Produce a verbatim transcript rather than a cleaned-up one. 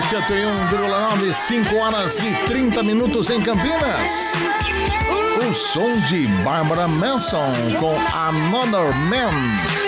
cento e um vírgula nove, cinco horas e trinta minutos em Campinas. O som de Barbara Manson com Another Man.